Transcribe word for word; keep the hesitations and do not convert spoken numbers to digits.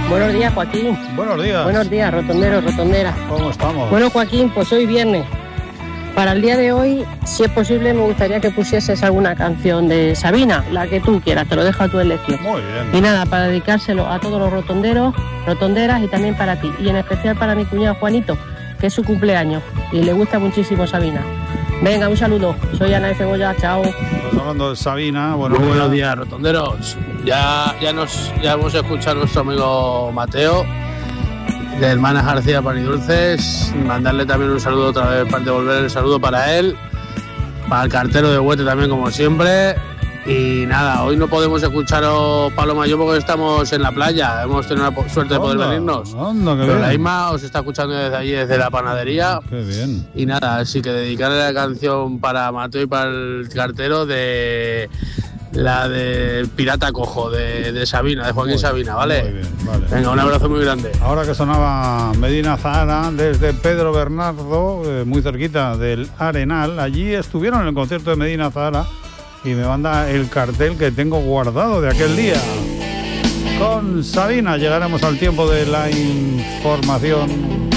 Buenos días, Joaquín. Buenos días. Buenos días, rotonderos, rotonderas. ¿Cómo estamos? Bueno, Joaquín, pues hoy viernes. Para el día de hoy, si es posible, me gustaría que pusieses alguna canción de Sabina, la que tú quieras, te lo dejo a tu elección. Muy bien. Y nada, para dedicárselo a todos los rotonderos, rotonderas y también para ti. Y en especial para mi cuñado Juanito, que es su cumpleaños y le gusta muchísimo Sabina. Venga, un saludo. Soy Ana de Cebolla, chao. Estamos hablando de Sabina. Buenos Muy días. buenos días, rotonderos. Ya, ya, nos, ya hemos escuchado a nuestro amigo Mateo, de Hermanas García Panidulces. Mandarle también un saludo otra vez, para devolver el saludo para él, para el cartero de Huete también, como siempre. Y nada, hoy no podemos escucharos Paloma y yo porque estamos en la playa. Hemos tenido la suerte de poder Onda, venirnos. onda, qué Pero bien. la Isma os está escuchando desde allí, desde la panadería. Qué bien. Y nada, así que dedicarle la canción para Mateo y para el cartero de la de Pirata Cojo, de, de Sabina, de Joaquín Muy- Sabina, ¿vale? Muy bien, vale. Venga, un abrazo muy grande. Ahora que sonaba Medina Zahara desde Pedro Bernardo, eh, muy cerquita del Arenal, allí estuvieron en el concierto de Medina Zahara y me manda el cartel que tengo guardado de aquel día. Con Sabina llegaremos al tiempo de la información.